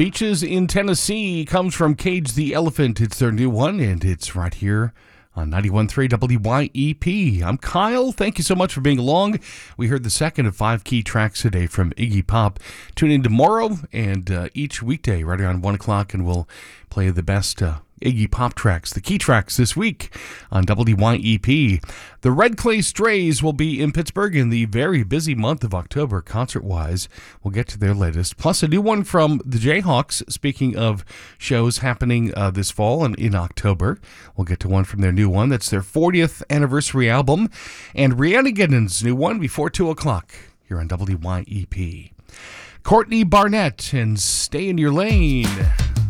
Beaches in Tennessee comes from Cage the Elephant. It's their new one, and it's right here on 91.3 WYEP. I'm Kyle. Thank you so much for being along. We heard the second of 5 key tracks today from Iggy Pop. Tune in tomorrow and each weekday right around 1 o'clock, and we'll play the best Iggy Pop tracks, the key tracks this week on WYEP. The Red Clay Strays will be in Pittsburgh in the very busy month of October, concert-wise. We'll get to their latest. Plus a new one from the Jayhawks, speaking of shows happening this fall and in October. We'll get to one from their new one. That's their 40th anniversary album. And Rhiannigans' new one before 2 o'clock here on WYEP. Courtney Barnett and Stay in Your Lane.